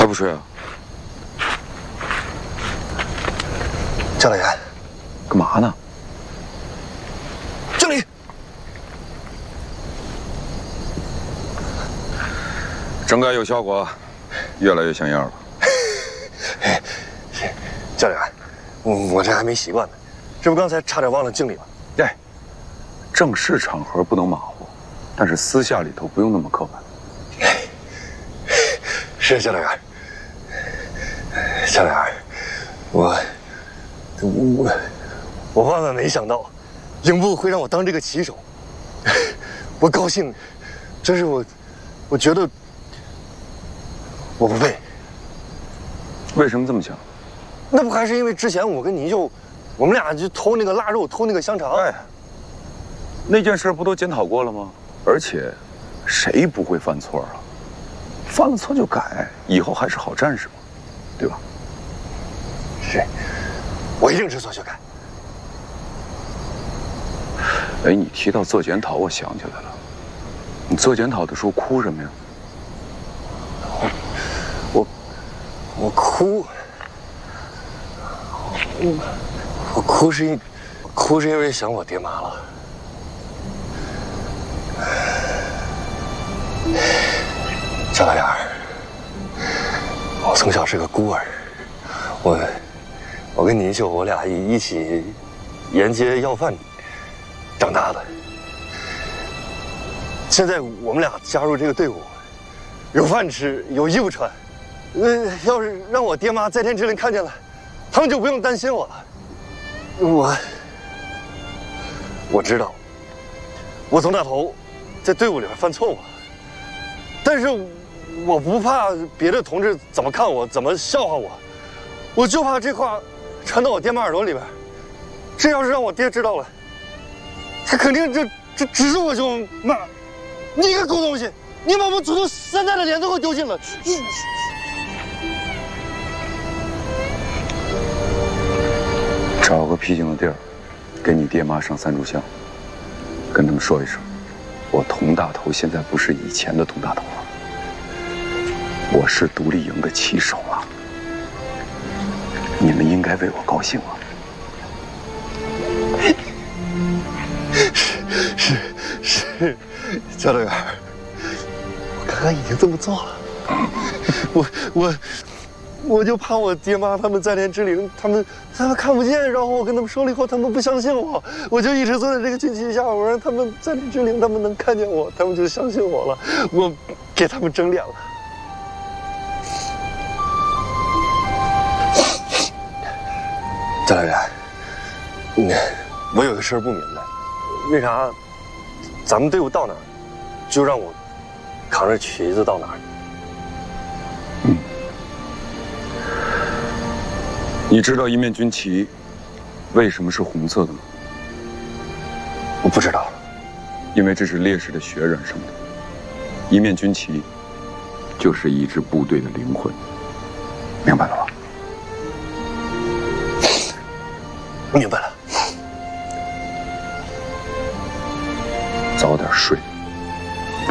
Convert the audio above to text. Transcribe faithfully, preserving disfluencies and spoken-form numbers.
不睡啊？ 教导员， 干嘛呢？ 敬礼。 整改有效果，越来越像样了。 教练，我我这还没习惯呢，这不刚才差点忘了敬礼吗？ 哎，正式场合不能马虎，但是私下里头不用那么刻板。 是教练员。教练员，我我我万万没想到，营部会让我当这个骑手，我高兴，真是我，我觉得我不配。 为什么这么想？ 那不还是因为之前我跟泥鳅，我们俩就偷那个腊肉，偷那个香肠。 哎，那件事不都检讨过了吗？而且，谁不会犯错啊？犯了错就改，以后还是好战士嘛，对吧？ 是，我一定知错就改。 哎，你提到做检讨，我想起来了，你做检讨的时候哭什么呀？ 我，我哭。我我哭是因，哭是因为想我爹妈了。教导员，我从小是个孤儿，我我跟泥鳅我俩一一起沿街要饭长大的。现在我们俩加入这个队伍，有饭吃，有衣服穿。呃，要是让我爹妈在天之灵看见了，他们就不用担心我了。我我知道，我从大头在队伍里面犯错误了，但是我不怕别的同志怎么看我，怎么笑话我，我就怕这话传到我爹妈耳朵里边。这要是让我爹知道了，他肯定这这指着我就骂：“你个狗东西，你把我们祖宗三代的脸都给我丢尽了！” 找个僻静的地儿，给你爹妈上三炷香，跟他们说一声，我佟大头现在不是以前的佟大头了，我是独立营的旗手了，你们应该为我高兴啊！ 是是是，教导员，我刚刚已经这么做了，我我。我就怕我爹妈他们在天之灵，他们他们看不见，然后我跟他们说了以后，他们不相信我，我就一直坐在这个军旗下，我让他们在天之灵，他们能看见我，他们就相信我了，我给他们争脸了。教导员，嗯，我有个事儿不明白，为啥咱们队伍到哪儿，就让我扛着旗子到哪儿？ 嗯。你知道一面军旗为什么是红色的吗？ 我不知道， 因为这是烈士的血染上的。一面军旗就是一支部队的灵魂，明白了吧？ 明白了。